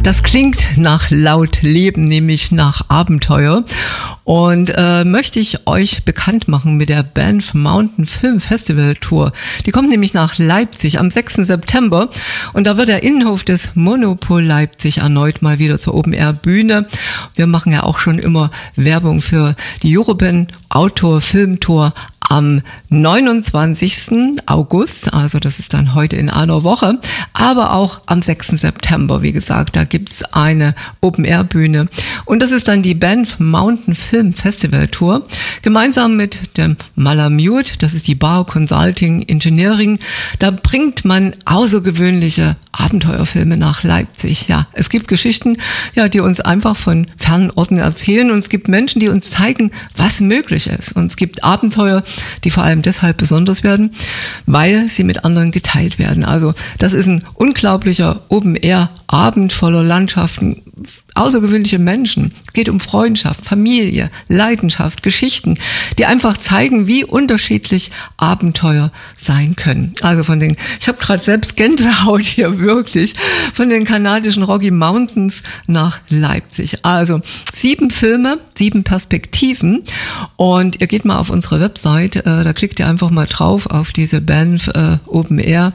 Das klingt nach laut Leben, nämlich nach Abenteuer. Und möchte ich euch bekannt machen mit der Banff Mountain Film Festival Tour. Die kommt nämlich nach Leipzig am 6. September und da wird der Innenhof des Monopol Leipzig erneut mal wieder zur Open Air Bühne. Wir machen ja auch schon immer Werbung für die Euroban Outdoor Film Tour am 29. August, also das ist dann heute in einer Woche, aber auch am 6. September, wie gesagt, da gibt's eine Open-Air-Bühne und das ist dann die Banff Mountain Film Festival Tour, gemeinsam mit dem Malamute, das ist die Bar Consulting Engineering, da bringt man außergewöhnliche Abenteuerfilme nach Leipzig. Ja, es gibt Geschichten, ja, die uns einfach von fernen Orten erzählen und es gibt Menschen, die uns zeigen, was möglich ist und es gibt Abenteuer, die vor allem deshalb besonders werden, weil sie mit anderen geteilt werden. Also das ist ein unglaublicher Open-Air-Abend voller Landschaften, außergewöhnliche Menschen. Es geht um Freundschaft, Familie, Leidenschaft, Geschichten, die einfach zeigen, wie unterschiedlich Abenteuer sein können. Also ich habe gerade selbst Gänsehaut hier wirklich, von den kanadischen Rocky Mountains nach Leipzig. Also 7 Filme, 7 Perspektiven und ihr geht mal auf unsere Website, da klickt ihr einfach mal drauf auf diese Banff Open Air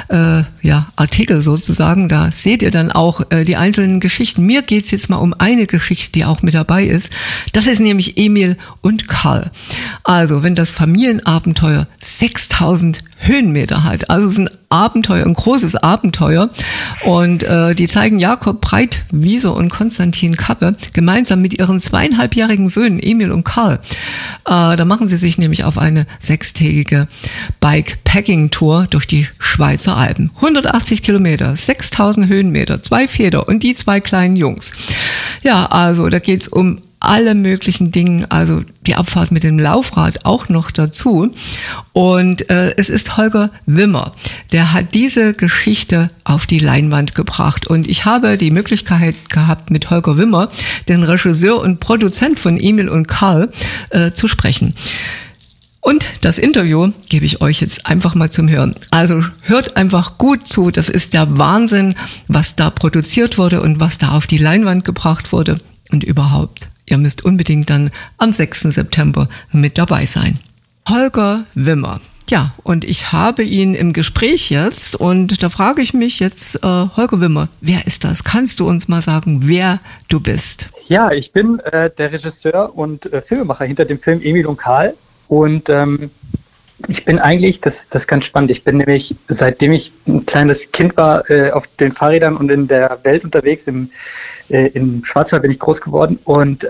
Artikel sozusagen, da seht ihr dann auch die einzelnen Geschichten. Mir geht's jetzt mal um eine Geschichte, die auch mit dabei ist. Das ist nämlich Emil und Karl. Also, wenn das Familienabenteuer 6000 Höhenmeter hat, also es ist ein Abenteuer, ein großes Abenteuer und die zeigen Jakob Breitwieser und Konstantin Kappe gemeinsam mit ihren 2,5-jährigen Söhnen Emil und Karl. Da machen sie sich nämlich auf eine 6-tägige Bikepacking-Tour durch die Schweizer Alpen. 180 Kilometer, 6000 Höhenmeter, 2 Väter und die 2 kleinen Jungs. Ja, also da geht's um alle möglichen Dingen, also die Abfahrt mit dem Laufrad auch noch dazu. Und es ist Holger Wimmer, der hat diese Geschichte auf die Leinwand gebracht. Und ich habe die Möglichkeit gehabt, mit Holger Wimmer, den Regisseur und Produzent von Emil und Karl, zu sprechen. Und das Interview gebe ich euch jetzt einfach mal zum Hören. Also hört einfach gut zu, das ist der Wahnsinn, was da produziert wurde und was da auf die Leinwand gebracht wurde und überhaupt. Ihr müsst unbedingt dann am 6. September mit dabei sein. Holger Wimmer. Ja, und ich habe ihn im Gespräch jetzt und da frage ich mich jetzt, Holger Wimmer, wer ist das? Kannst du uns mal sagen, wer du bist? Ja, ich bin der Regisseur und Filmemacher hinter dem Film Emil und Karl und ich bin eigentlich, das ist ganz spannend, ich bin nämlich, seitdem ich ein kleines Kind war, auf den Fahrrädern und in der Welt unterwegs, im Schwarzwald bin ich groß geworden und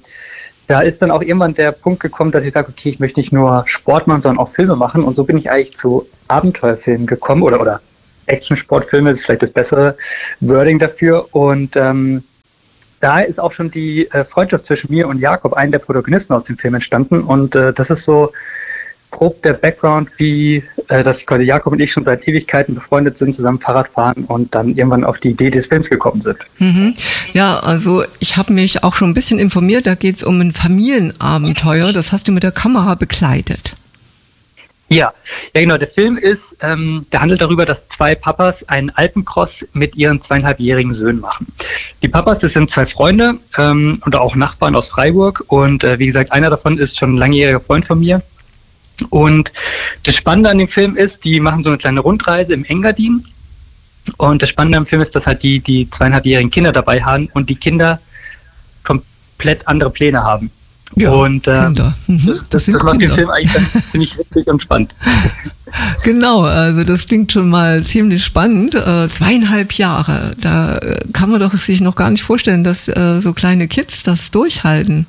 da ist dann auch irgendwann der Punkt gekommen, dass ich sage, okay, ich möchte nicht nur Sport machen, sondern auch Filme machen und so bin ich eigentlich zu Abenteuerfilmen gekommen oder Action-Sportfilme ist vielleicht das bessere Wording dafür und da ist auch schon die Freundschaft zwischen mir und Jakob, einem der Protagonisten aus dem Film, entstanden und das ist so grob der Background, wie dass quasi Jakob und ich schon seit Ewigkeiten befreundet sind, zusammen Fahrrad fahren und dann irgendwann auf die Idee des Films gekommen sind. Mhm. Ja, also ich habe mich auch schon ein bisschen informiert, da geht es um ein Familienabenteuer, das hast du mit der Kamera begleitet. Ja, genau, der Film der handelt darüber, dass 2 Papas einen Alpencross mit ihren 2,5-jährigen Söhnen machen. Die Papas, das sind 2 Freunde und auch Nachbarn aus Freiburg und wie gesagt, einer davon ist schon ein langjähriger Freund von mir. Und das Spannende an dem Film ist, die machen so eine kleine Rundreise im Engadin. Und das Spannende am Film ist, dass halt die 2,5-jährigen Kinder dabei haben und die Kinder komplett andere Pläne haben. Ja, und Kinder. Das macht den Film eigentlich dann ziemlich witzig und spannend. Genau, also das klingt schon mal ziemlich spannend. 2,5 Jahre, da kann man doch sich noch gar nicht vorstellen, dass so kleine Kids das durchhalten.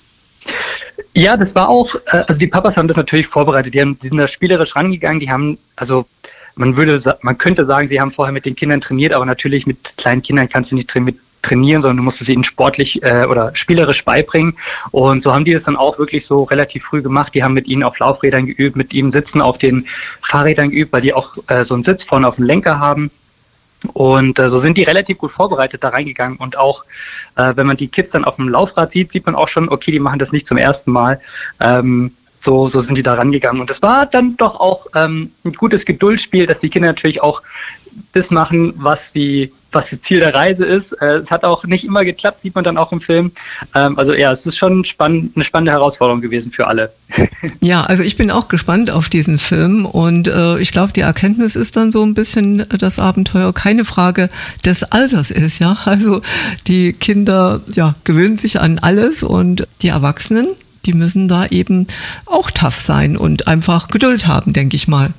Ja, das war auch, also die Papas haben das natürlich vorbereitet, die sind da spielerisch rangegangen, die haben, also man könnte sagen, sie haben vorher mit den Kindern trainiert, aber natürlich mit kleinen Kindern kannst du nicht trainieren, sondern du musst es ihnen sportlich oder spielerisch beibringen und so haben die das dann auch wirklich so relativ früh gemacht, die haben mit ihnen auf Laufrädern geübt, mit ihnen Sitzen auf den Fahrrädern geübt, weil die auch so einen Sitz vorne auf dem Lenker haben. Und so sind die relativ gut vorbereitet da reingegangen und auch wenn man die Kids dann auf dem Laufrad sieht, sieht man auch schon, okay, die machen das nicht zum ersten Mal. So sind die da rangegangen und das war dann doch auch ein gutes Geduldsspiel, dass die Kinder natürlich auch das machen, was das Ziel der Reise ist. Es hat auch nicht immer geklappt, sieht man dann auch im Film. Also ja, es ist schon eine spannende Herausforderung gewesen für alle. Ja, also ich bin auch gespannt auf diesen Film und ich glaube, die Erkenntnis ist dann so ein bisschen, das Abenteuer keine Frage des Alters ist, ja. Also die Kinder, ja, gewöhnen sich an alles und die Erwachsenen, die müssen da eben auch tough sein und einfach Geduld haben, denke ich mal.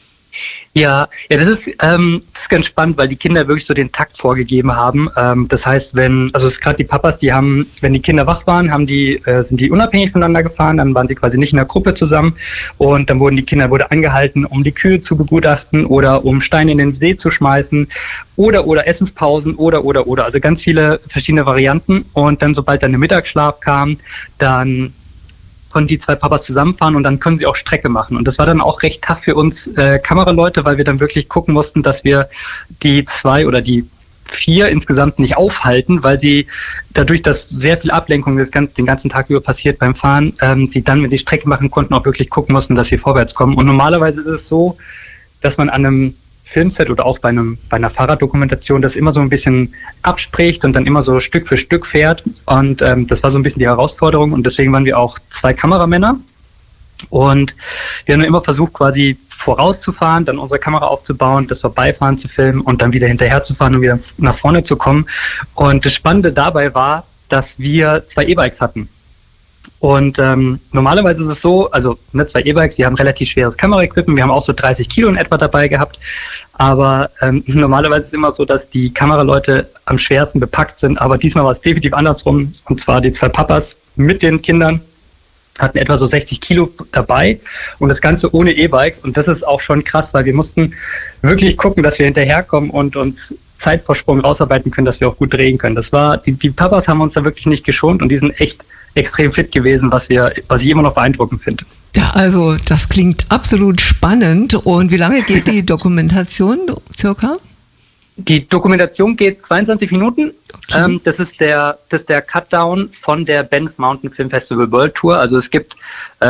Ja, das ist ganz spannend, weil die Kinder wirklich so den Takt vorgegeben haben. Das heißt, es ist gerade die Papas, wenn die Kinder wach waren, sind die unabhängig voneinander gefahren, dann waren sie quasi nicht in der Gruppe zusammen und dann wurde angehalten, um die Kühe zu begutachten oder um Steine in den See zu schmeißen oder Essenspausen oder. Also ganz viele verschiedene Varianten und dann, sobald dann der Mittagsschlaf kam, dann konnten die zwei Papas zusammenfahren und dann können sie auch Strecke machen. Und das war dann auch recht tough für uns Kameraleute, weil wir dann wirklich gucken mussten, dass wir die 2 oder die 4 insgesamt nicht aufhalten, weil sie dadurch, dass sehr viel Ablenkung den ganzen Tag über passiert beim Fahren, sie dann, wenn sie Strecke machen konnten, auch wirklich gucken mussten, dass sie vorwärts kommen. Und normalerweise ist es so, dass man an einem Filmset oder auch bei einer Fahrraddokumentation das immer so ein bisschen abspricht und dann immer so Stück für Stück fährt. Und das war so ein bisschen die Herausforderung und deswegen waren wir auch 2 Kameramänner. Und wir haben immer versucht, quasi vorauszufahren, dann unsere Kamera aufzubauen, das Vorbeifahren zu filmen und dann wieder hinterher zu fahren und wieder nach vorne zu kommen. Und das Spannende dabei war, dass wir 2 E-Bikes hatten. Und normalerweise ist es so, also 2 E-Bikes, die haben relativ schweres Kameraequipment, wir haben auch so 30 Kilo in etwa dabei gehabt, aber normalerweise ist es immer so, dass die Kameraleute am schwersten bepackt sind, aber diesmal war es definitiv andersrum, und zwar die 2 Papas mit den Kindern hatten etwa so 60 Kilo dabei und das Ganze ohne E-Bikes und das ist auch schon krass, weil wir mussten wirklich gucken, dass wir hinterherkommen und uns Zeitvorsprung rausarbeiten können, dass wir auch gut drehen können. Die Papas haben uns da wirklich nicht geschont und die sind echt extrem fit gewesen, was ich immer noch beeindruckend finde. Ja, also das klingt absolut spannend. Und wie lange geht die Dokumentation circa? Die Dokumentation geht 22 Minuten. Okay. Das ist der Cutdown von der Banff Mountain Film Festival World Tour. Also es gibt,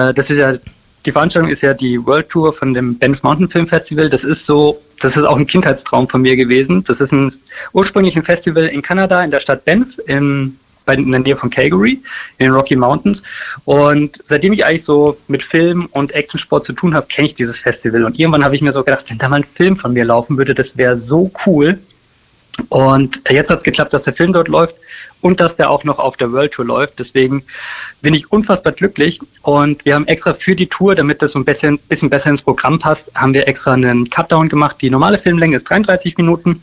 die Veranstaltung ist ja die World Tour von dem Banff Mountain Film Festival. Das ist auch ein Kindheitstraum von mir gewesen. Das ist ursprünglich ein Festival in Kanada, in der Stadt Banff, in der Nähe von Calgary, in den Rocky Mountains. Und seitdem ich eigentlich so mit Film und Actionsport zu tun habe, kenne ich dieses Festival. Und irgendwann habe ich mir so gedacht, wenn da mal ein Film von mir laufen würde, das wäre so cool. Und jetzt hat es geklappt, dass der Film dort läuft und dass der auch noch auf der World Tour läuft. Deswegen bin ich unfassbar glücklich. Und wir haben extra für die Tour, damit das so ein bisschen besser ins Programm passt, haben wir extra einen Cutdown gemacht. Die normale Filmlänge ist 33 Minuten.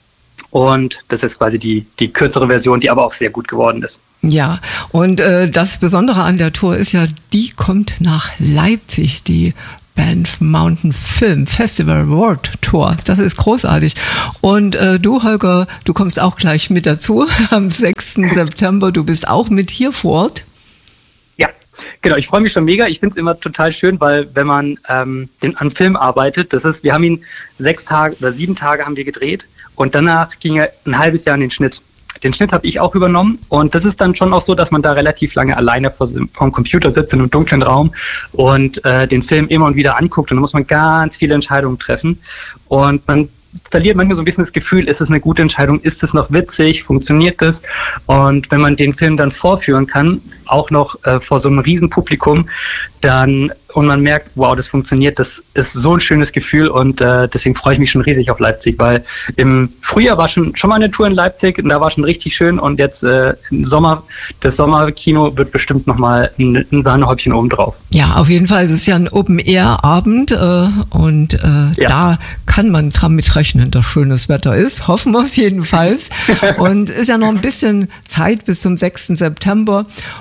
Und das ist quasi die kürzere Version, die aber auch sehr gut geworden ist. Ja, und das Besondere an der Tour ist ja, die kommt nach Leipzig, die Banff Mountain Film Festival World Tour. Das ist großartig. Und du, Holger, du kommst auch gleich mit dazu am 6. September. Du bist auch mit hier vor Ort. Ja, genau. Ich freue mich schon mega. Ich finde es immer total schön, weil wenn man an Film arbeitet, wir haben ihn 6 Tage oder 7 Tage haben wir gedreht. Und danach ging er ein halbes Jahr in den Schnitt. Den Schnitt habe ich auch übernommen und das ist dann schon auch so, dass man da relativ lange alleine vorm Computer sitzt in einem dunklen Raum und den Film immer und wieder anguckt und da muss man ganz viele Entscheidungen treffen und man verliert manchmal so ein bisschen das Gefühl, ist es eine gute Entscheidung, ist es noch witzig, funktioniert das? Und wenn man den Film dann vorführen kann, auch noch vor so einem riesen Publikum, und man merkt, wow, das funktioniert, das ist so ein schönes Gefühl und deswegen freue ich mich schon riesig auf Leipzig, weil im Frühjahr war schon mal eine Tour in Leipzig und da war schon richtig schön und jetzt im Sommer, das Sommerkino wird bestimmt nochmal ein Sahnehäubchen obendrauf. Ja, auf jeden Fall, es ist ja ein Open-Air-Abend und da kann man dran mitrechnen, dass schönes Wetter ist, hoffen wir es jedenfalls und ist ja noch ein bisschen Zeit bis zum 6. September.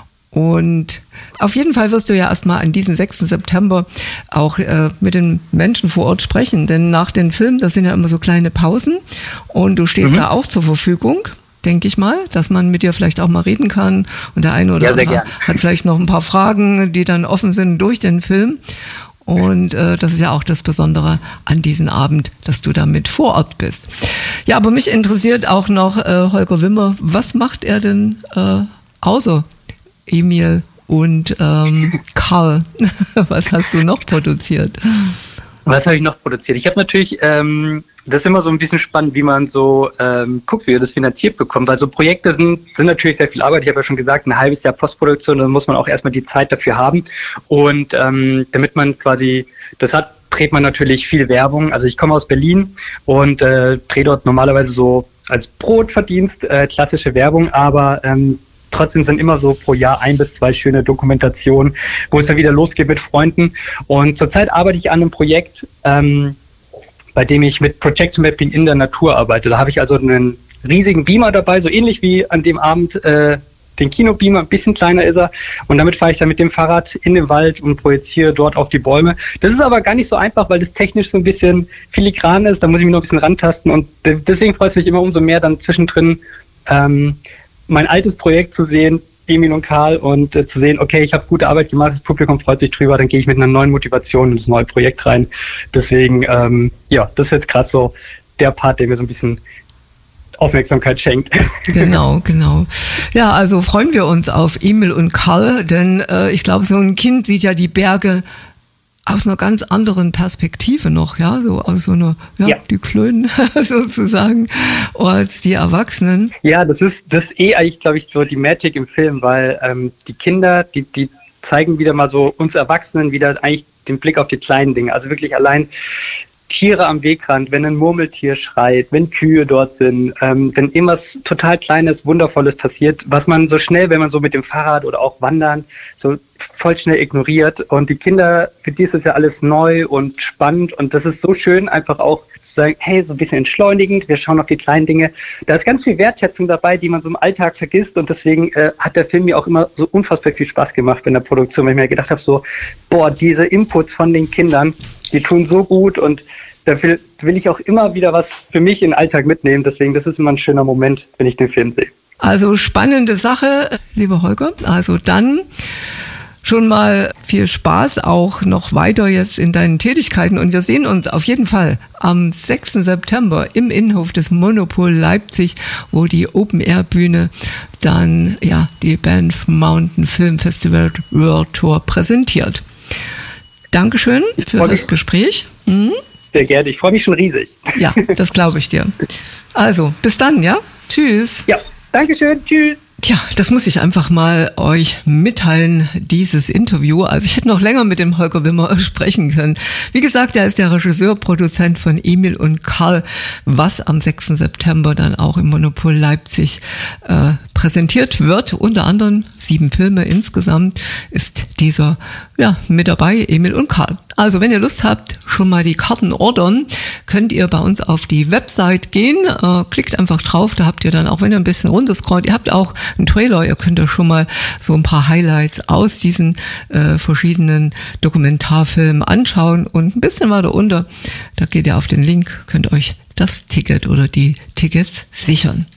Und auf jeden Fall wirst du ja erstmal an diesem 6. September auch mit den Menschen vor Ort sprechen, denn nach den Filmen, das sind ja immer so kleine Pausen und du stehst da auch zur Verfügung, denke ich mal, dass man mit dir vielleicht auch mal reden kann und der eine oder andere hat vielleicht noch ein paar Fragen, die dann offen sind durch den Film. Und das ist ja auch das Besondere an diesem Abend, dass du damit vor Ort bist. Ja, aber mich interessiert auch noch Holger Wimmer, was macht er denn außer Emil und Karl? Was hast du noch produziert? Was habe ich noch produziert? Ich habe natürlich, das ist immer so ein bisschen spannend, wie man so guckt, wie er das finanziert bekommt, weil so Projekte sind natürlich sehr viel Arbeit. Ich habe ja schon gesagt, ein halbes Jahr Postproduktion, dann muss man auch erstmal die Zeit dafür haben. Und damit man quasi das hat, dreht man natürlich viel Werbung. Also ich komme aus Berlin und drehe dort normalerweise so als Brotverdienst klassische Werbung, aber trotzdem sind immer so pro Jahr 1 bis 2 schöne Dokumentationen, wo es dann wieder losgeht mit Freunden. Und zurzeit arbeite ich an einem Projekt, bei dem ich mit Project Mapping in der Natur arbeite. Da habe ich also einen riesigen Beamer dabei, so ähnlich wie an dem Abend den Kinobeamer, ein bisschen kleiner ist er. Und damit fahre ich dann mit dem Fahrrad in den Wald und projiziere dort auf die Bäume. Das ist aber gar nicht so einfach, weil das technisch so ein bisschen filigran ist. Da muss ich mich noch ein bisschen rantasten. Und deswegen freut es mich immer umso mehr, dann zwischendrin mein altes Projekt zu sehen, Emil und Karl, und zu sehen, okay, ich habe gute Arbeit gemacht, das Publikum freut sich drüber, dann gehe ich mit einer neuen Motivation in das neue Projekt rein. Deswegen, das ist jetzt gerade so der Part, der mir so ein bisschen Aufmerksamkeit schenkt. Genau. Ja, also freuen wir uns auf Emil und Karl, denn ich glaube, so ein Kind sieht ja die Berge aus einer ganz anderen Perspektive noch, ja, so aus so einer, die Klönen sozusagen, als die Erwachsenen. Ja, das ist eigentlich, glaube ich, so die Magic im Film, weil die Kinder, die zeigen wieder mal so uns Erwachsenen wieder eigentlich den Blick auf die kleinen Dinge. Also wirklich allein Tiere am Wegrand, wenn ein Murmeltier schreit, wenn Kühe dort sind, wenn irgendwas total Kleines, Wundervolles passiert, was man so schnell, wenn man so mit dem Fahrrad oder auch wandern, so voll schnell ignoriert. Und die Kinder, für die ist es ja alles neu und spannend. Und das ist so schön, einfach auch zu sagen, hey, so ein bisschen entschleunigend, wir schauen auf die kleinen Dinge. Da ist ganz viel Wertschätzung dabei, die man so im Alltag vergisst. Und deswegen hat der Film mir auch immer so unfassbar viel Spaß gemacht in der Produktion, weil ich mir gedacht habe, so, diese Inputs von den Kindern, die tun so gut, und da will ich auch immer wieder was für mich in den Alltag mitnehmen. Deswegen, das ist immer ein schöner Moment, wenn ich den Film sehe. Also spannende Sache, lieber Holger. Also dann schon mal viel Spaß auch noch weiter jetzt in deinen Tätigkeiten. Und wir sehen uns auf jeden Fall am 6. September im Innenhof des Monopol Leipzig, wo die Open-Air-Bühne dann die Banff Mountain Film Festival World Tour präsentiert. Dankeschön für das Gespräch. Sehr gerne, ich freue mich schon riesig. Ja, das glaube ich dir. Also, bis dann, ja? Tschüss. Ja, Dankeschön, tschüss. Tja, das muss ich einfach mal euch mitteilen, dieses Interview. Also ich hätte noch länger mit dem Holger Wimmer sprechen können. Wie gesagt, er ist der Regisseur, Produzent von Emil und Karl, was am 6. September dann auch im Monopol Leipzig präsentiert wird. Unter anderem 7 Filme insgesamt ist dieser mit dabei, Emil und Karl. Also wenn ihr Lust habt, schon mal die Karten ordern, könnt ihr bei uns auf die Website gehen, klickt einfach drauf, da habt ihr dann auch, wenn ihr ein bisschen runterscrollt, ihr habt auch einen Trailer, ihr könnt euch schon mal so ein paar Highlights aus diesen verschiedenen Dokumentarfilmen anschauen, und ein bisschen weiter unter, da geht ihr auf den Link, könnt euch das Ticket oder die Tickets sichern.